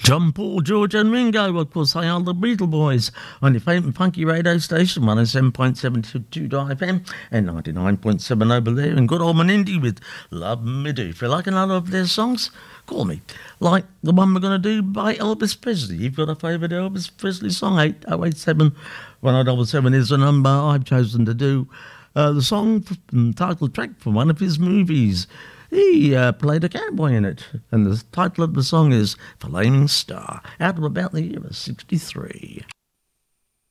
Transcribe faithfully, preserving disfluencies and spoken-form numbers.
John, Paul, George and Ringo, of course, they are the Beatle Boys on your favourite funky radio station, one oh seven point seven two F M and ninety-nine point seven over there in good old Menindee with Love Me Do. If you like another of their songs, call me. Like the one we're going to do by Elvis Presley. You've got a favourite Elvis Presley song? eight oh eight seven, one oh seven seven is the number I've chosen to do. Uh, the song, um, title track from one of his movies. He uh, played a cowboy in it, and the title of the song is Flaming Star, out of about the year of sixty-three.